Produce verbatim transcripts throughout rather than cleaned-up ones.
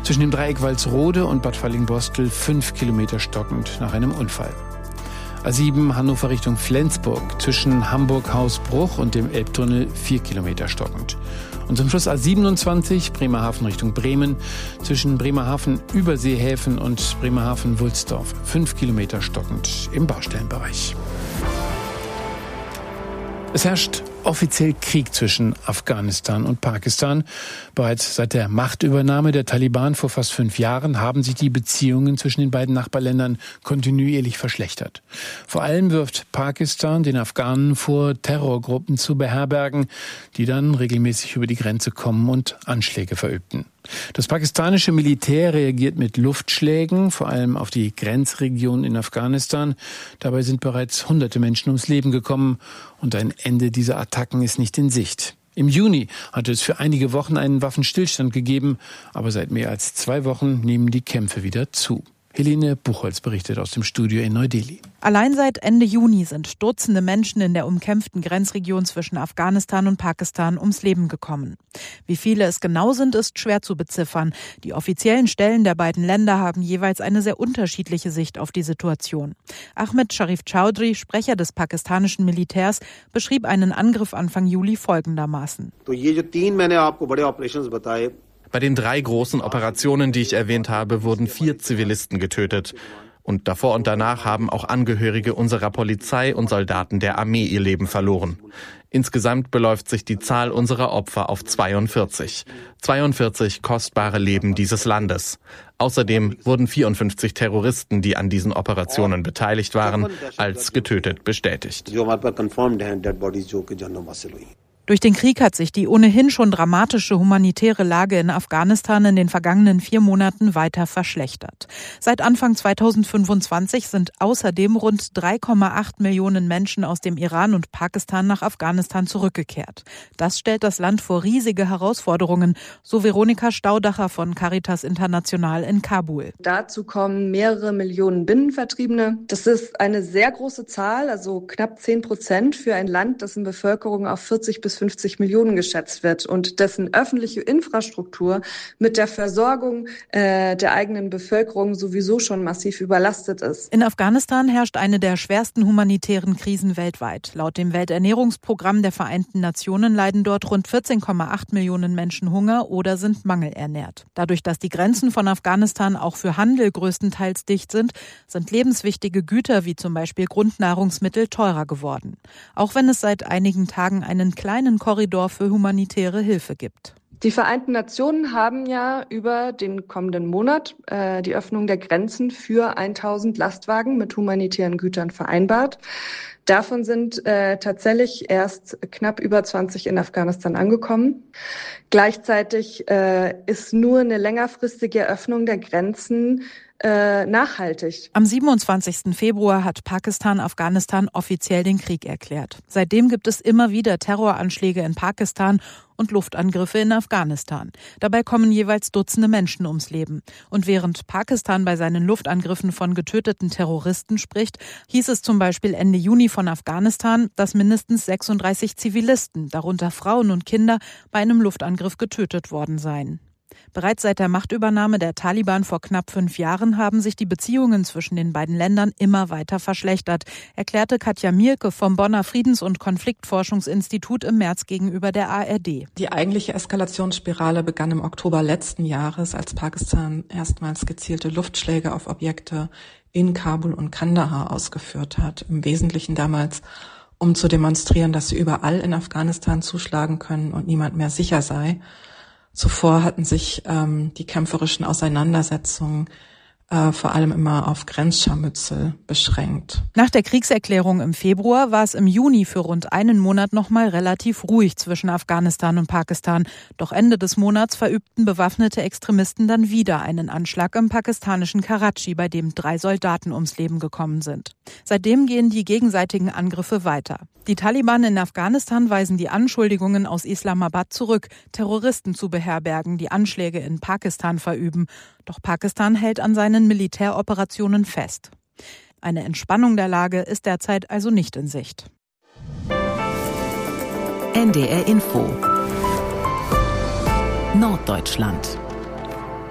Zwischen dem Dreieck Walsrode und Bad Fallingbostel fünf Kilometer stockend nach einem Unfall. A sieben Hannover Richtung Flensburg, zwischen Hamburg-Hausbruch und dem Elbtunnel vier Kilometer stockend. Und zum Schluss A siebenundzwanzig Bremerhaven Richtung Bremen, zwischen Bremerhaven-Überseehäfen und Bremerhaven-Wulsdorf fünf Kilometer stockend im Baustellenbereich. Es herrscht offiziell Krieg zwischen Afghanistan und Pakistan. Bereits seit der Machtübernahme der Taliban vor fast fünf Jahren haben sich die Beziehungen zwischen den beiden Nachbarländern kontinuierlich verschlechtert. Vor allem wirft Pakistan den Afghanen vor, Terrorgruppen zu beherbergen, die dann regelmäßig über die Grenze kommen und Anschläge verübten. Das pakistanische Militär reagiert mit Luftschlägen, vor allem auf die Grenzregion in Afghanistan. Dabei sind bereits hunderte Menschen ums Leben gekommen und ein Ende dieser Attacken ist nicht in Sicht. Im Juni hatte es für einige Wochen einen Waffenstillstand gegeben, aber seit mehr als zwei Wochen nehmen die Kämpfe wieder zu. Helene Buchholz berichtet aus dem Studio in Neu-Delhi. Allein seit Ende Juni sind Dutzende Menschen in der umkämpften Grenzregion zwischen Afghanistan und Pakistan ums Leben gekommen. Wie viele es genau sind, ist schwer zu beziffern. Die offiziellen Stellen der beiden Länder haben jeweils eine sehr unterschiedliche Sicht auf die Situation. Ahmed Sharif Chaudhry, Sprecher des pakistanischen Militärs, beschrieb einen Angriff Anfang Juli folgendermaßen. Bei den drei großen Operationen, die ich erwähnt habe, wurden vier Zivilisten getötet. Und davor und danach haben auch Angehörige unserer Polizei und Soldaten der Armee ihr Leben verloren. Insgesamt beläuft sich die Zahl unserer Opfer auf zweiundvierzig. zweiundvierzig kostbare Leben dieses Landes. Außerdem wurden vierundfünfzig Terroristen, die an diesen Operationen beteiligt waren, als getötet bestätigt. Durch den Krieg hat sich die ohnehin schon dramatische humanitäre Lage in Afghanistan in den vergangenen vier Monaten weiter verschlechtert. Seit Anfang zweitausendfünfundzwanzig sind außerdem rund drei Komma acht Millionen Menschen aus dem Iran und Pakistan nach Afghanistan zurückgekehrt. Das stellt das Land vor riesige Herausforderungen, so Veronika Staudacher von Caritas International in Kabul. Dazu kommen mehrere Millionen Binnenvertriebene. Das ist eine sehr große Zahl, also knapp zehn Prozent für ein Land, dessen Bevölkerung auf vierzig bis fünfzig Millionen geschätzt wird und dessen öffentliche Infrastruktur mit der Versorgung äh, der eigenen Bevölkerung sowieso schon massiv überlastet ist. In Afghanistan herrscht eine der schwersten humanitären Krisen weltweit. Laut dem Welternährungsprogramm der Vereinten Nationen leiden dort rund vierzehn Komma acht Millionen Menschen Hunger oder sind mangelernährt. Dadurch, dass die Grenzen von Afghanistan auch für Handel größtenteils dicht sind, sind lebenswichtige Güter wie zum Beispiel Grundnahrungsmittel teurer geworden. Auch wenn es seit einigen Tagen einen kleinen Korridor für humanitäre Hilfe gibt. Die Vereinten Nationen haben ja über den kommenden Monat äh, die Öffnung der Grenzen für tausend Lastwagen mit humanitären Gütern vereinbart. Davon sind äh, tatsächlich erst knapp über zwanzig in Afghanistan angekommen. Gleichzeitig äh, ist nur eine längerfristige Öffnung der Grenzen Äh, nachhaltig. Am siebenundzwanzigsten Februar hat Pakistan Afghanistan offiziell den Krieg erklärt. Seitdem gibt es immer wieder Terroranschläge in Pakistan und Luftangriffe in Afghanistan. Dabei kommen jeweils Dutzende Menschen ums Leben. Und während Pakistan bei seinen Luftangriffen von getöteten Terroristen spricht, hieß es zum Beispiel Ende Juni von Afghanistan, dass mindestens sechsunddreißig Zivilisten, darunter Frauen und Kinder, bei einem Luftangriff getötet worden seien. Bereits seit der Machtübernahme der Taliban vor knapp fünf Jahren haben sich die Beziehungen zwischen den beiden Ländern immer weiter verschlechtert, erklärte Katja Mielke vom Bonner Friedens- und Konfliktforschungsinstitut im März gegenüber der A R D. Die eigentliche Eskalationsspirale begann im Oktober letzten Jahres, als Pakistan erstmals gezielte Luftschläge auf Objekte in Kabul und Kandahar ausgeführt hat. Im Wesentlichen damals, um zu demonstrieren, dass sie überall in Afghanistan zuschlagen können und niemand mehr sicher sei. Zuvor hatten sich ähm, die kämpferischen Auseinandersetzungen äh, vor allem immer auf Grenzscharmützel beschränkt. Nach der Kriegserklärung im Februar war es im Juni für rund einen Monat noch mal relativ ruhig zwischen Afghanistan und Pakistan. Doch Ende des Monats verübten bewaffnete Extremisten dann wieder einen Anschlag im pakistanischen Karachi, bei dem drei Soldaten ums Leben gekommen sind. Seitdem gehen die gegenseitigen Angriffe weiter. Die Taliban in Afghanistan weisen die Anschuldigungen aus Islamabad zurück, Terroristen zu beherbergen, die Anschläge in Pakistan verüben. Doch Pakistan hält an seinen Militäroperationen fest. Eine Entspannung der Lage ist derzeit also nicht in Sicht. N D R Info Norddeutschland.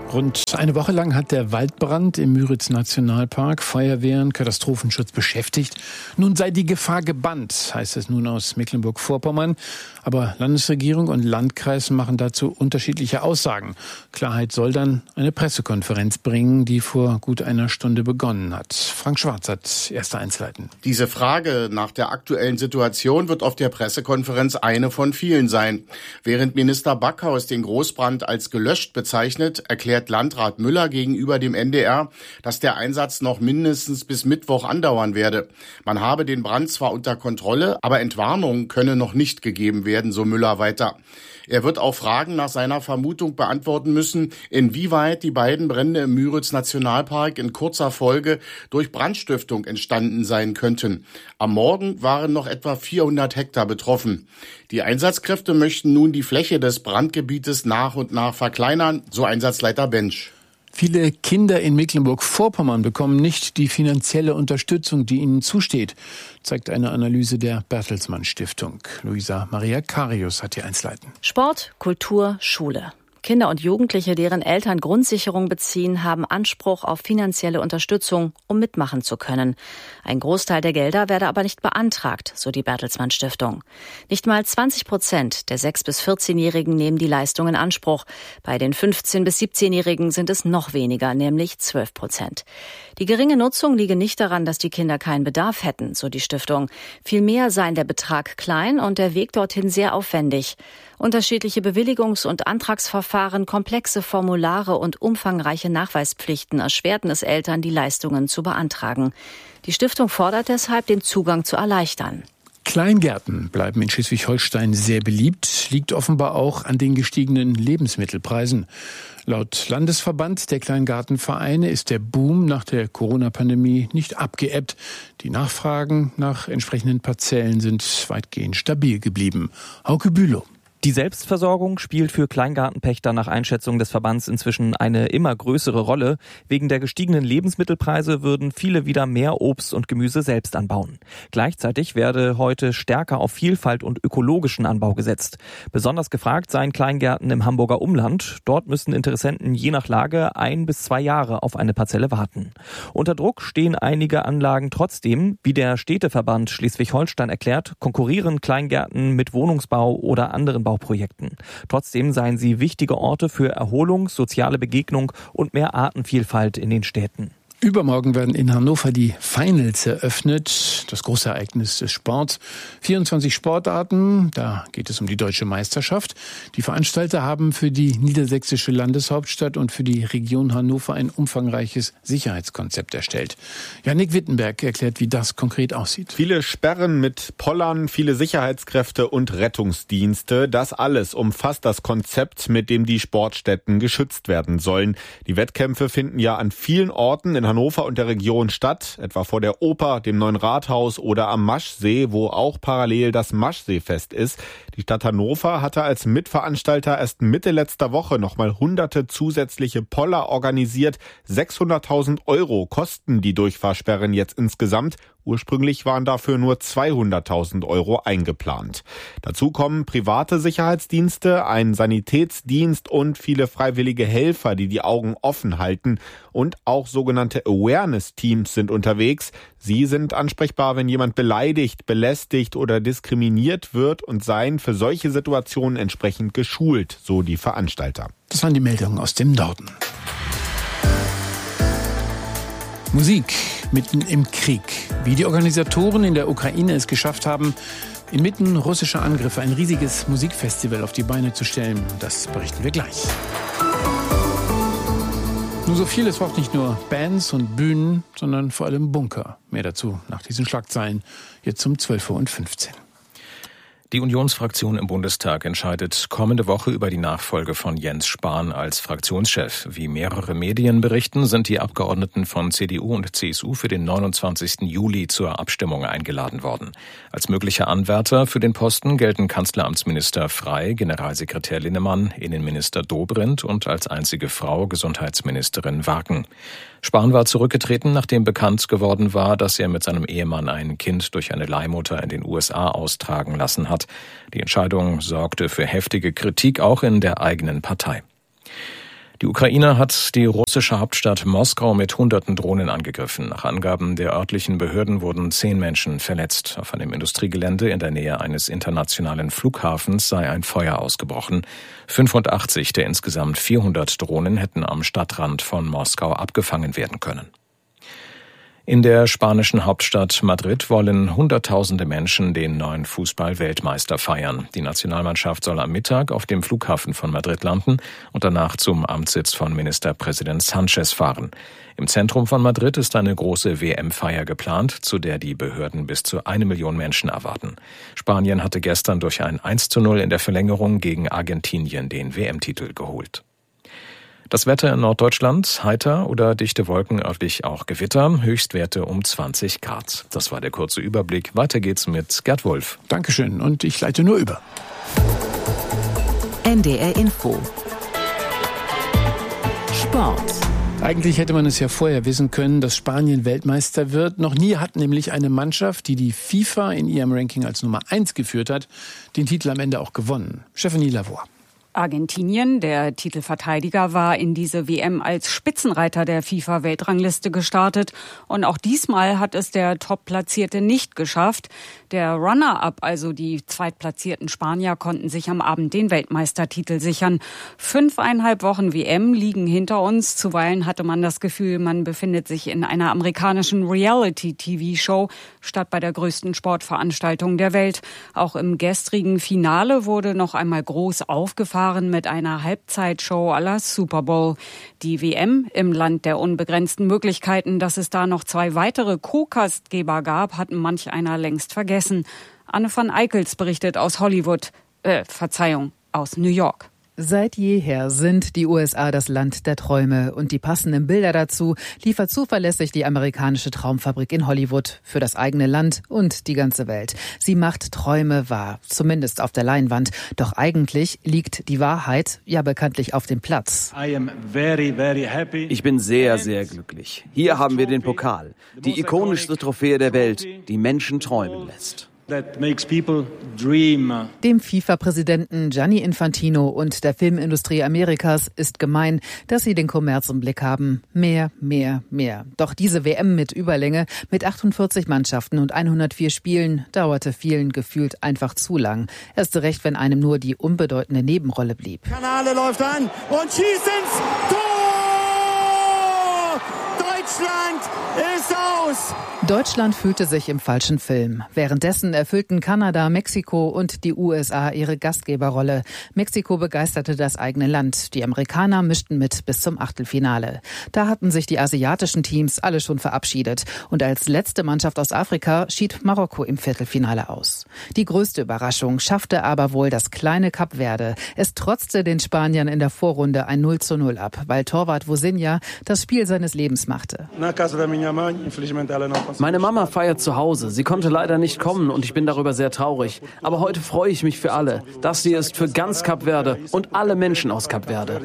Rund eine Woche lang hat der Waldbrand im Müritz-Nationalpark Feuerwehren, Katastrophenschutz beschäftigt. Nun sei die Gefahr gebannt, heißt es nun aus Mecklenburg-Vorpommern. Aber Landesregierung und Landkreis machen dazu unterschiedliche Aussagen. Klarheit soll dann eine Pressekonferenz bringen, die vor gut einer Stunde begonnen hat. Frank Schwarz hat erste Einzelheiten. Diese Frage nach der aktuellen Situation wird auf der Pressekonferenz eine von vielen sein. Während Minister Backhaus den Großbrand als gelöscht bezeichnet, erklärt Landrat Müller gegenüber dem N D R, dass der Einsatz noch mindestens bis Mittwoch andauern werde. Man habe den Brand zwar unter Kontrolle, aber Entwarnung könne noch nicht gegeben werden, so Müller weiter. Er wird auch Fragen nach seiner Vermutung beantworten müssen, inwieweit die beiden Brände im Müritz-Nationalpark in kurzer Folge durch Brandstiftung entstanden sein könnten. Am Morgen waren noch etwa vierhundert Hektar betroffen. Die Einsatzkräfte möchten nun die Fläche des Brandgebietes nach und nach verkleinern, so Einsatzleiter Bensch. Viele Kinder in Mecklenburg-Vorpommern bekommen nicht die finanzielle Unterstützung, die ihnen zusteht, zeigt eine Analyse der Bertelsmann Stiftung. Luisa Maria Karius hat die Einzelheiten. Sport, Kultur, Schule. Kinder und Jugendliche, deren Eltern Grundsicherung beziehen, haben Anspruch auf finanzielle Unterstützung, um mitmachen zu können. Ein Großteil der Gelder werde aber nicht beantragt, so die Bertelsmann Stiftung. Nicht mal zwanzig Prozent der sechs- bis vierzehnjährigen nehmen die Leistung in Anspruch. Bei den fünfzehn- bis siebzehnjährigen sind es noch weniger, nämlich zwölf Prozent. Die geringe Nutzung liege nicht daran, dass die Kinder keinen Bedarf hätten, so die Stiftung. Vielmehr seien der Betrag klein und der Weg dorthin sehr aufwendig. Unterschiedliche Bewilligungs- und Antragsverfahren, komplexe Formulare und umfangreiche Nachweispflichten erschwerten es Eltern, die Leistungen zu beantragen. Die Stiftung fordert deshalb, den Zugang zu erleichtern. Kleingärten bleiben in Schleswig-Holstein sehr beliebt, liegt offenbar auch an den gestiegenen Lebensmittelpreisen. Laut Landesverband der Kleingartenvereine ist der Boom nach der Corona-Pandemie nicht abgeebbt. Die Nachfragen nach entsprechenden Parzellen sind weitgehend stabil geblieben. Hauke Bülow. Die Selbstversorgung spielt für Kleingartenpächter nach Einschätzung des Verbands inzwischen eine immer größere Rolle. Wegen der gestiegenen Lebensmittelpreise würden viele wieder mehr Obst und Gemüse selbst anbauen. Gleichzeitig werde heute stärker auf Vielfalt und ökologischen Anbau gesetzt. Besonders gefragt seien Kleingärten im Hamburger Umland. Dort müssen Interessenten je nach Lage ein bis zwei Jahre auf eine Parzelle warten. Unter Druck stehen einige Anlagen trotzdem. Wie der Städteverband Schleswig-Holstein erklärt, konkurrieren Kleingärten mit Wohnungsbau oder anderen Bauprojekten. Trotzdem seien sie wichtige Orte für Erholung, soziale Begegnung und mehr Artenvielfalt in den Städten. Übermorgen werden in Hannover die Finals eröffnet, das große Ereignis des Sports. vierundzwanzig Sportarten, da geht es um die deutsche Meisterschaft. Die Veranstalter haben für die niedersächsische Landeshauptstadt und für die Region Hannover ein umfangreiches Sicherheitskonzept erstellt. Jannik Wittenberg erklärt, wie das konkret aussieht. Viele Sperren mit Pollern, viele Sicherheitskräfte und Rettungsdienste. Das alles umfasst das Konzept, mit dem die Sportstätten geschützt werden sollen. Die Wettkämpfe finden ja an vielen Orten in Hannover und der Region statt, etwa vor der Oper, dem neuen Rathaus oder am Maschsee, wo auch parallel das Maschseefest ist. Die Stadt Hannover hatte als Mitveranstalter erst Mitte letzter Woche nochmal hunderte zusätzliche Poller organisiert. sechshunderttausend Euro kosten die Durchfahrsperren jetzt insgesamt. Ursprünglich waren dafür nur zweihunderttausend Euro eingeplant. Dazu kommen private Sicherheitsdienste, ein Sanitätsdienst und viele freiwillige Helfer, die die Augen offen halten. Und auch sogenannte Awareness-Teams sind unterwegs. Sie sind ansprechbar, wenn jemand beleidigt, belästigt oder diskriminiert wird und seien für solche Situationen entsprechend geschult, so die Veranstalter. Das waren die Meldungen aus dem Norden. Musik mitten im Krieg. Wie die Organisatoren in der Ukraine es geschafft haben, inmitten russischer Angriffe ein riesiges Musikfestival auf die Beine zu stellen, das berichten wir gleich. Nur so viel, es braucht nicht nur Bands und Bühnen, sondern vor allem Bunker. Mehr dazu nach diesen Schlagzeilen, jetzt um zwölf Uhr fünfzehn. Die Unionsfraktion im Bundestag entscheidet kommende Woche über die Nachfolge von Jens Spahn als Fraktionschef. Wie mehrere Medien berichten, sind die Abgeordneten von C D U und C S U für den neunundzwanzigsten Juli zur Abstimmung eingeladen worden. Als mögliche Anwärter für den Posten gelten Kanzleramtsminister Frey, Generalsekretär Linnemann, Innenminister Dobrindt und als einzige Frau Gesundheitsministerin Warken. Spahn war zurückgetreten, nachdem bekannt geworden war, dass er mit seinem Ehemann ein Kind durch eine Leihmutter in den U S A austragen lassen hat. Die Entscheidung sorgte für heftige Kritik auch in der eigenen Partei. Die Die Ukraine hat die russische Hauptstadt Moskau mit hunderten Drohnen angegriffen. Nach Angaben der örtlichen Behörden wurden zehn Menschen verletzt. Auf einem Industriegelände in der Nähe eines internationalen Flughafens sei ein Feuer ausgebrochen. fünfundachtzig der insgesamt vierhundert Drohnen hätten am Stadtrand von Moskau abgefangen werden können. In der spanischen Hauptstadt Madrid wollen Hunderttausende Menschen den neuen Fußball-Weltmeister feiern. Die Nationalmannschaft soll am Mittag auf dem Flughafen von Madrid landen und danach zum Amtssitz von Ministerpräsident Sanchez fahren. Im Zentrum von Madrid ist eine große W M-Feier geplant, zu der die Behörden bis zu eine Million Menschen erwarten. Spanien hatte gestern durch ein eins zu null in der Verlängerung gegen Argentinien den W M-Titel geholt. Das Wetter in Norddeutschland, heiter oder dichte Wolken, örtlich auch Gewitter, Höchstwerte um zwanzig Grad. Das war der kurze Überblick. Weiter geht's mit Gerd Wulff. Dankeschön und ich leite nur über. N D R Info. Sport. Eigentlich hätte man es ja vorher wissen können, dass Spanien Weltmeister wird. Noch nie hat nämlich eine Mannschaft, die die FIFA in ihrem Ranking als Nummer eins geführt hat, den Titel am Ende auch gewonnen. Stephanie Lavoie. Argentinien, der Titelverteidiger, war in diese W M als Spitzenreiter der FIFA-Weltrangliste gestartet. Und auch diesmal hat es der Top-Platzierte nicht geschafft. Der Runner-up, also die zweitplatzierten Spanier, konnten sich am Abend den Weltmeistertitel sichern. Fünfeinhalb Wochen W M liegen hinter uns. Zuweilen hatte man das Gefühl, man befindet sich in einer amerikanischen Reality-T V-Show statt bei der größten Sportveranstaltung der Welt. Auch im gestrigen Finale wurde noch einmal groß aufgefahren mit einer Halbzeitshow à la Super Bowl. Die W M im Land der unbegrenzten Möglichkeiten, dass es da noch zwei weitere Co-Gastgeber gab, hatten manch einer längst vergessen. Anne van Eickels berichtet aus Hollywood, äh, Verzeihung, aus New York. Seit jeher sind die U S A das Land der Träume und die passenden Bilder dazu liefert zuverlässig die amerikanische Traumfabrik in Hollywood für das eigene Land und die ganze Welt. Sie macht Träume wahr, zumindest auf der Leinwand. Doch eigentlich liegt die Wahrheit ja bekanntlich auf dem Platz. Ich bin sehr, sehr glücklich. Hier haben wir den Pokal, die ikonischste Trophäe der Welt, die Menschen träumen lässt. Dem FIFA-Präsidenten Gianni Infantino und der Filmindustrie Amerikas ist gemein, dass sie den Kommerz im Blick haben. Mehr, mehr, mehr. Doch diese W M mit Überlänge, mit achtundvierzig Mannschaften und hundertvier Spielen, dauerte vielen gefühlt einfach zu lang. Erst recht, wenn einem nur die unbedeutende Nebenrolle blieb. Kanale läuft an und schießt ins Tor! Deutschland ist aus! Deutschland fühlte sich im falschen Film. Währenddessen erfüllten Kanada, Mexiko und die U S A ihre Gastgeberrolle. Mexiko begeisterte das eigene Land. Die Amerikaner mischten mit bis zum Achtelfinale. Da hatten sich die asiatischen Teams alle schon verabschiedet. Und als letzte Mannschaft aus Afrika schied Marokko im Viertelfinale aus. Die größte Überraschung schaffte aber wohl das kleine Kap Verde. Es trotzte den Spaniern in der Vorrunde ein null zu null ab, weil Torwart Vozinha das Spiel seines Lebens machte. Meine Mama feiert zu Hause. Sie konnte leider nicht kommen und ich bin darüber sehr traurig. Aber heute freue ich mich für alle. Das hier ist für ganz Kap Verde und alle Menschen aus Kap Verde.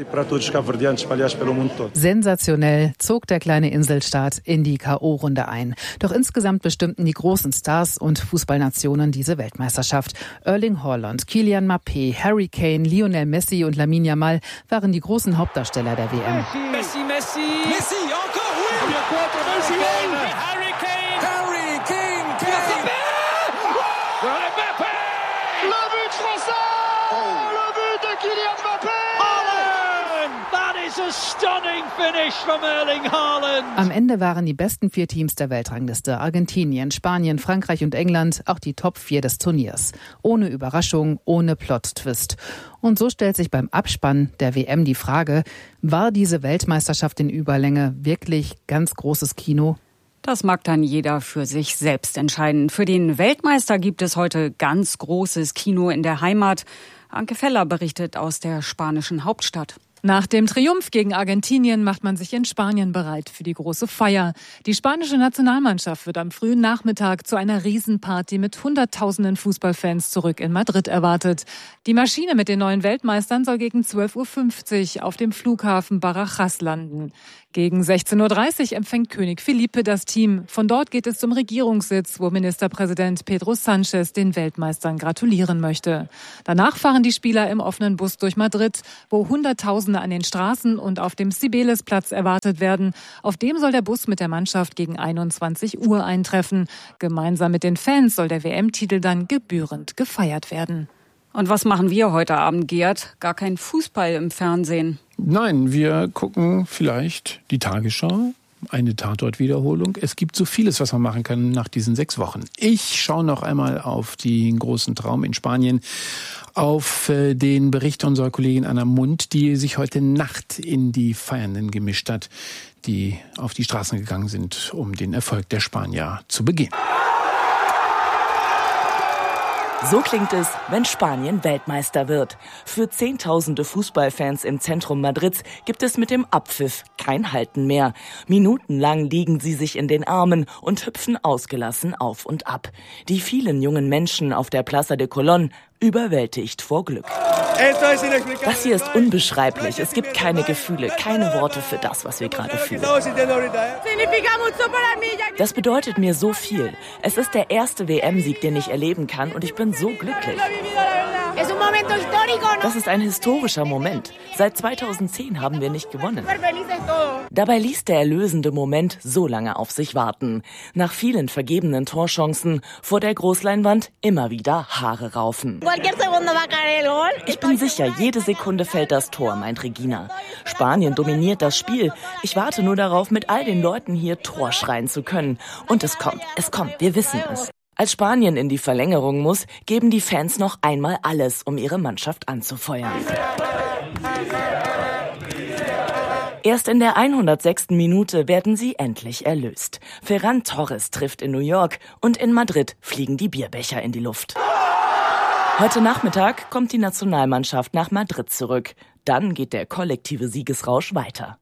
Sensationell zog der kleine Inselstaat in die K O-Runde ein. Doch insgesamt bestimmten die großen Stars und Fußballnationen diese Weltmeisterschaft. Erling Haaland, Kylian Mbappé, Harry Kane, Lionel Messi und Lamine Yamal waren die großen Hauptdarsteller der W M. Messi, Messi, Messi, encore, oui! Messi, Harry Kane, Harry Kane, Kane! Mbappé! Le but français! Le but de Kylian Mbappé! Haaland! That is a stunning finish from Erling Haaland! Am Ende waren die besten vier Teams der Weltrangliste Argentinien, Spanien, Frankreich und England auch die Top vier des Turniers. Ohne Überraschung, ohne Plot-Twist. Und so stellt sich beim Abspann der W M die Frage, war diese Weltmeisterschaft in Überlänge wirklich ganz großes Kino? Das mag dann jeder für sich selbst entscheiden. Für den Weltmeister gibt es heute ganz großes Kino in der Heimat. Anke Feller berichtet aus der spanischen Hauptstadt. Nach dem Triumph gegen Argentinien macht man sich in Spanien bereit für die große Feier. Die spanische Nationalmannschaft wird am frühen Nachmittag zu einer Riesenparty mit Hunderttausenden Fußballfans zurück in Madrid erwartet. Die Maschine mit den neuen Weltmeistern soll gegen zwölf Uhr fünfzig auf dem Flughafen Barajas landen. Gegen sechzehn Uhr dreißig empfängt König Felipe das Team. Von dort geht es zum Regierungssitz, wo Ministerpräsident Pedro Sanchez den Weltmeistern gratulieren möchte. Danach fahren die Spieler im offenen Bus durch Madrid, wo Hunderttausende Tausende an den Straßen und auf dem Sibelisplatz erwartet werden. Auf dem soll der Bus mit der Mannschaft gegen einundzwanzig Uhr eintreffen. Gemeinsam mit den Fans soll der W M-Titel dann gebührend gefeiert werden. Und was machen wir heute Abend, Gerd? Gar kein Fußball im Fernsehen. Nein, wir gucken vielleicht die Tagesschau, eine Tatortwiederholung. Es gibt so vieles, was man machen kann nach diesen sechs Wochen. Ich schaue noch einmal auf den großen Traum in Spanien, auf äh, den Bericht unserer Kollegin Anna Mund, die sich heute Nacht in die Feiernden gemischt hat, die auf die Straßen gegangen sind, um den Erfolg der Spanier zu begehen. So klingt es, wenn Spanien Weltmeister wird. Für Zehntausende Fußballfans im Zentrum Madrids gibt es mit dem Abpfiff kein Halten mehr. Minutenlang liegen sie sich in den Armen und hüpfen ausgelassen auf und ab. Die vielen jungen Menschen auf der Plaza de Colón überwältigt vor Glück. Das hier ist unbeschreiblich. Es gibt keine Gefühle, keine Worte für das, was wir gerade fühlen. Das bedeutet mir so viel. Es ist der erste W M-Sieg, den ich erleben kann, und ich bin so glücklich. Das ist ein historischer Moment. Seit zweitausendzehn haben wir nicht gewonnen. Dabei ließ der erlösende Moment so lange auf sich warten. Nach vielen vergebenen Torchancen vor der Großleinwand immer wieder Haare raufen. Ich bin sicher, jede Sekunde fällt das Tor, meint Regina. Spanien dominiert das Spiel. Ich warte nur darauf, mit all den Leuten hier Tor schreien zu können. Und es kommt, es kommt, wir wissen es. Als Spanien in die Verlängerung muss, geben die Fans noch einmal alles, um ihre Mannschaft anzufeuern. Erst in der hundertsechsten Minute werden sie endlich erlöst. Ferran Torres trifft in New York und in Madrid fliegen die Bierbecher in die Luft. Heute Nachmittag kommt die Nationalmannschaft nach Madrid zurück. Dann geht der kollektive Siegesrausch weiter.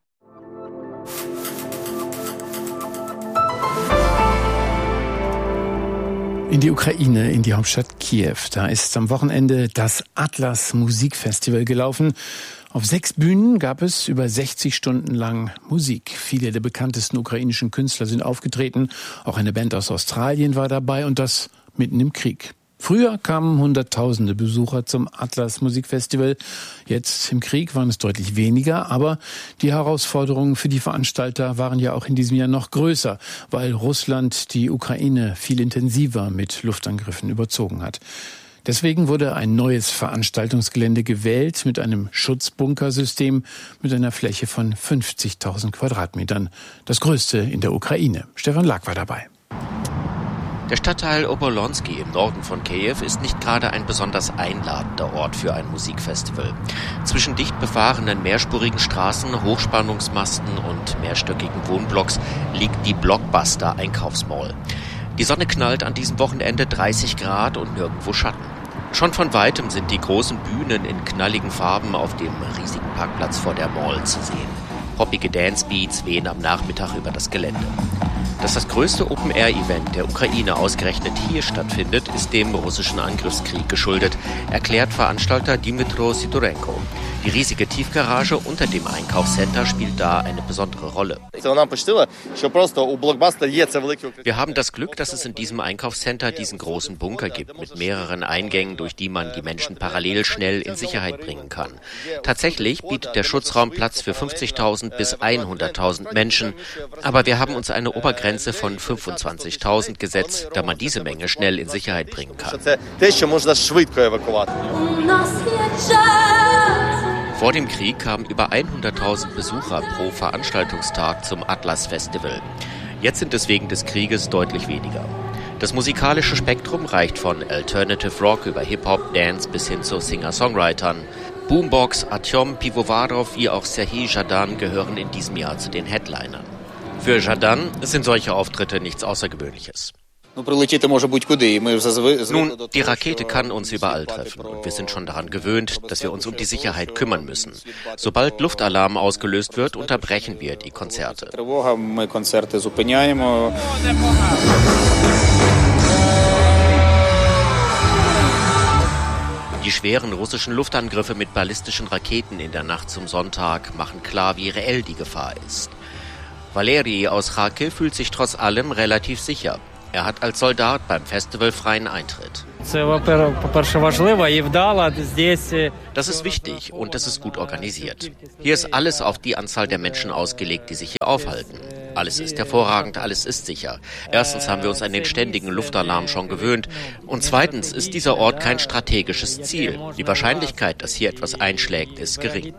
In die Ukraine, in die Hauptstadt Kiew. Da ist am Wochenende das Atlas Musikfestival gelaufen. Auf sechs Bühnen gab es über sechzig Stunden lang Musik. Viele der bekanntesten ukrainischen Künstler sind aufgetreten. Auch eine Band aus Australien war dabei, und das mitten im Krieg. Früher kamen hunderttausende Besucher zum Atlas Musikfestival. Jetzt im Krieg waren es deutlich weniger, aber die Herausforderungen für die Veranstalter waren ja auch in diesem Jahr noch größer, weil Russland die Ukraine viel intensiver mit Luftangriffen überzogen hat. Deswegen wurde ein neues Veranstaltungsgelände gewählt mit einem Schutzbunkersystem mit einer Fläche von fünfzigtausend Quadratmetern. Das größte in der Ukraine. Stefan Lag war dabei. Der Stadtteil Obolonsky im Norden von Kiew ist nicht gerade ein besonders einladender Ort für ein Musikfestival. Zwischen dicht befahrenen mehrspurigen Straßen, Hochspannungsmasten und mehrstöckigen Wohnblocks liegt die Blockbuster-Einkaufsmall. Die Sonne knallt an diesem Wochenende dreißig Grad und nirgendwo Schatten. Schon von Weitem sind die großen Bühnen in knalligen Farben auf dem riesigen Parkplatz vor der Mall zu sehen. Poppige Dancebeats wehen am Nachmittag über das Gelände. Dass das größte Open-Air-Event der Ukraine ausgerechnet hier stattfindet, ist dem russischen Angriffskrieg geschuldet, erklärt Veranstalter Dmytro Sidorenko. Die riesige Tiefgarage unter dem Einkaufscenter spielt da eine besondere Rolle. Wir haben das Glück, dass es in diesem Einkaufscenter diesen großen Bunker gibt, mit mehreren Eingängen, durch die man die Menschen parallel schnell in Sicherheit bringen kann. Tatsächlich bietet der Schutzraum Platz für fünfzigtausend bis hunderttausend Menschen, aber wir haben uns eine Obergrenze von fünfundzwanzigtausend gesetzt, da man diese Menge schnell in Sicherheit bringen kann. Vor dem Krieg kamen über hunderttausend Besucher pro Veranstaltungstag zum Atlas Festival. Jetzt sind es wegen des Krieges deutlich weniger. Das musikalische Spektrum reicht von Alternative Rock über Hip-Hop, Dance bis hin zu Singer-Songwritern. Boombox, Artyom Pivovarov wie auch Serhij Zhadan gehören in diesem Jahr zu den Headlinern. Für Zhadan sind solche Auftritte nichts Außergewöhnliches. Nun, die Rakete kann uns überall treffen und wir sind schon daran gewöhnt, dass wir uns um die Sicherheit kümmern müssen. Sobald Luftalarm ausgelöst wird, unterbrechen wir die Konzerte. Die schweren russischen Luftangriffe mit ballistischen Raketen in der Nacht zum Sonntag machen klar, wie reell die Gefahr ist. Valeri aus Kharkiv fühlt sich trotz allem relativ sicher. Er hat als Soldat beim Festival freien Eintritt. Das ist wichtig und das ist gut organisiert. Hier ist alles auf die Anzahl der Menschen ausgelegt, die sich hier aufhalten. Alles ist hervorragend, alles ist sicher. Erstens haben wir uns an den ständigen Luftalarm schon gewöhnt und zweitens ist dieser Ort kein strategisches Ziel. Die Wahrscheinlichkeit, dass hier etwas einschlägt, ist gering.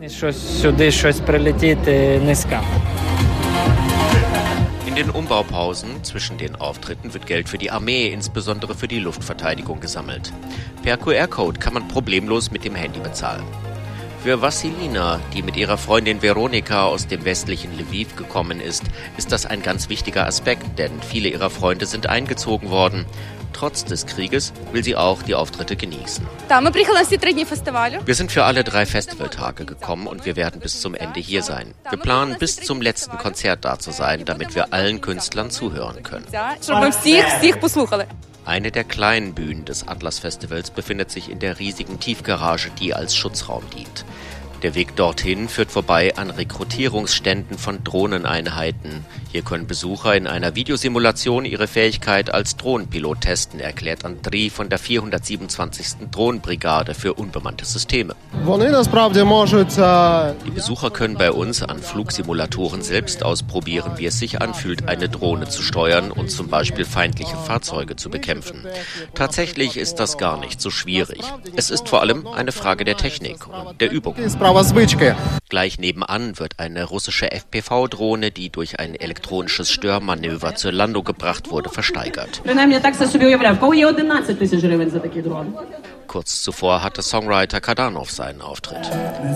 In den Umbaupausen zwischen den Auftritten wird Geld für die Armee, insbesondere für die Luftverteidigung, gesammelt. Per Q R-Code kann man problemlos mit dem Handy bezahlen. Für Vassilina, die mit ihrer Freundin Veronika aus dem westlichen Lviv gekommen ist, ist das ein ganz wichtiger Aspekt, denn viele ihrer Freunde sind eingezogen worden. Trotz des Krieges will sie auch die Auftritte genießen. Wir sind für alle drei Festivaltage gekommen und wir werden bis zum Ende hier sein. Wir planen, bis zum letzten Konzert da zu sein, damit wir allen Künstlern zuhören können. Eine der kleinen Bühnen des Atlas-Festivals befindet sich in der riesigen Tiefgarage, die als Schutzraum dient. Der Weg dorthin führt vorbei an Rekrutierungsständen von Drohneneinheiten. Hier können Besucher in einer Videosimulation ihre Fähigkeit als Drohnenpilot testen, erklärt Andriy von der vierhundertsiebenundzwanzigsten Drohnenbrigade für unbemannte Systeme. Die Besucher können bei uns an Flugsimulatoren selbst ausprobieren, wie es sich anfühlt, eine Drohne zu steuern und zum Beispiel feindliche Fahrzeuge zu bekämpfen. Tatsächlich ist das gar nicht so schwierig. Es ist vor allem eine Frage der Technik und der Übung. Gleich nebenan wird eine russische F P V-Drohne, die durch ein elektronisches Störmanöver zur Landung gebracht wurde, versteigert. Kurz zuvor hatte Songwriter Kadanov seinen Auftritt.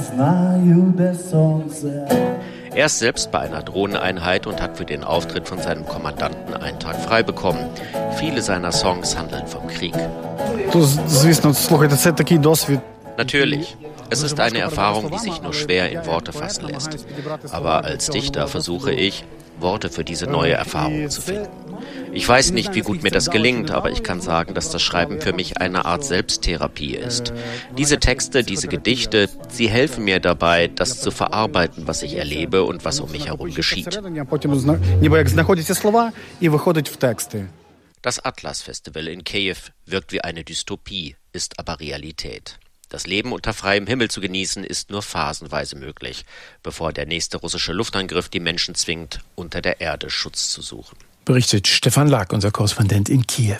Er ist selbst bei einer Drohneneinheit und hat für den Auftritt von seinem Kommandanten einen Tag frei bekommen. Viele seiner Songs handeln vom Krieg. Natürlich. Es ist eine Erfahrung, die sich nur schwer in Worte fassen lässt. Aber als Dichter versuche ich, Worte für diese neue Erfahrung zu finden. Ich weiß nicht, wie gut mir das gelingt, aber ich kann sagen, dass das Schreiben für mich eine Art Selbsttherapie ist. Diese Texte, diese Gedichte, sie helfen mir dabei, das zu verarbeiten, was ich erlebe und was um mich herum geschieht. Das Atlas-Festival in Kiew wirkt wie eine Dystopie, ist aber Realität. Das Leben unter freiem Himmel zu genießen, ist nur phasenweise möglich, bevor der nächste russische Luftangriff die Menschen zwingt, unter der Erde Schutz zu suchen. Berichtet Stefan Lack, unser Korrespondent in Kiew.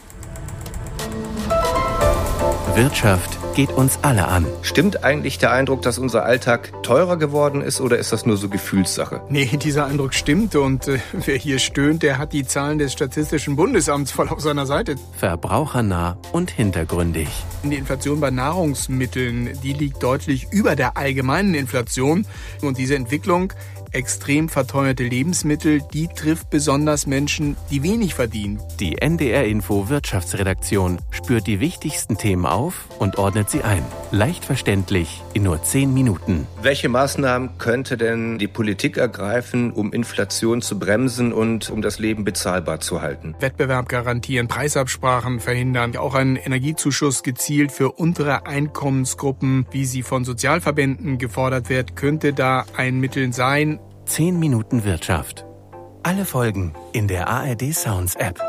Wirtschaft geht uns alle an. Stimmt eigentlich der Eindruck, dass unser Alltag teurer geworden ist, oder ist das nur so Gefühlssache? Nee, dieser Eindruck stimmt und äh, wer hier stöhnt, der hat die Zahlen des Statistischen Bundesamts voll auf seiner Seite. Verbrauchernah und hintergründig. Die Inflation bei Nahrungsmitteln, die liegt deutlich über der allgemeinen Inflation und diese Entwicklung, extrem verteuerte Lebensmittel, die trifft besonders Menschen, die wenig verdienen. Die N D R-Info Wirtschaftsredaktion spürt die wichtigsten Themen auf und ordnet sie ein. Leicht verständlich in nur zehn Minuten. Welche Maßnahmen könnte denn die Politik ergreifen, um Inflation zu bremsen und um das Leben bezahlbar zu halten? Wettbewerb garantieren, Preisabsprachen verhindern, auch ein Energiezuschuss gezielt für untere Einkommensgruppen, wie sie von Sozialverbänden gefordert wird, könnte da ein Mittel sein. zehn Minuten Wirtschaft. Alle Folgen in der A R D Sounds App.